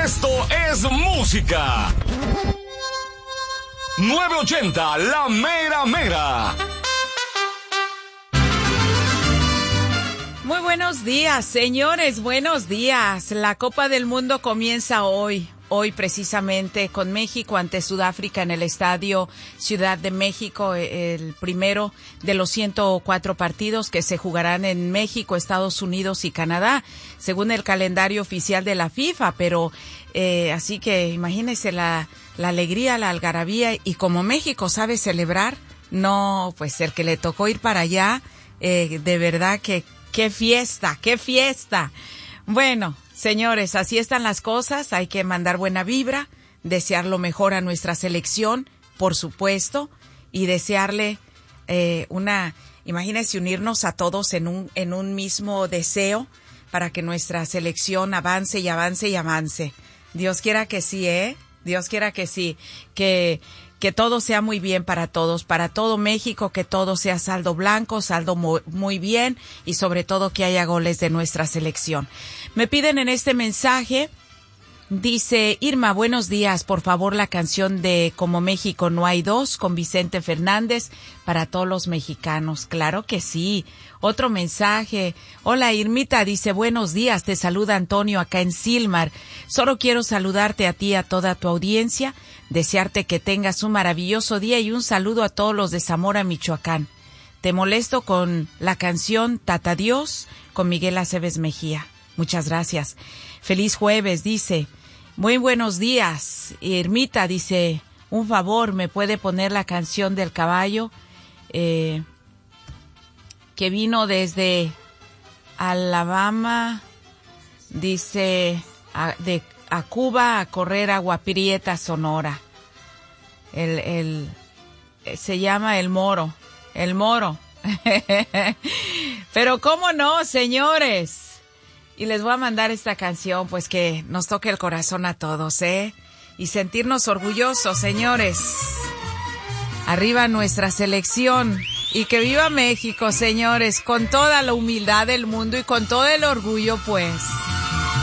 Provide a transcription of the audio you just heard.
Esto es música. 980, la mera mera. Muy buenos días, señores, buenos días. La Copa del Mundo comienza hoy precisamente con México ante Sudáfrica en el Estadio Ciudad de México, el primero de los 104 partidos que se jugarán en México, Estados Unidos y Canadá, según el calendario oficial de la FIFA, pero así que imagínense la alegría, la algarabía, y como México sabe celebrar, no, pues el que le tocó ir para allá, de verdad que qué fiesta, qué fiesta. Bueno, señores, así están las cosas, hay que mandar buena vibra, desear lo mejor a nuestra selección, por supuesto, y desearle imagínense unirnos a todos en un mismo deseo para que nuestra selección avance y avance y avance. Dios quiera que sí, Dios quiera que sí, que todo sea muy bien para todos, para todo México, que todo sea saldo blanco, saldo muy bien, y sobre todo que haya goles de nuestra selección. Me piden en este mensaje, dice Irma, buenos días, por favor la canción de Como México no hay dos, con Vicente Fernández, para todos los mexicanos. Claro que sí. Otro mensaje, hola Irmita, dice buenos días, te saluda Antonio acá en Silmar. Solo quiero saludarte a ti y a toda tu audiencia, desearte que tengas un maravilloso día y un saludo a todos los de Zamora, Michoacán. Te molesto con la canción Tata Dios con Miguel Aceves Mejía. Muchas gracias. Feliz jueves, dice. Muy buenos días. Irmita dice, un favor, ¿me puede poner la canción del caballo? Que vino desde Alabama, dice, a Cuba a correr a Agua Prieta, Sonora. Se llama El Moro. Pero cómo no, señores. Y les voy a mandar esta canción, pues que nos toque el corazón a todos, y sentirnos orgullosos, señores. Arriba nuestra selección. Y que viva México, señores, con toda la humildad del mundo y con todo el orgullo, pues.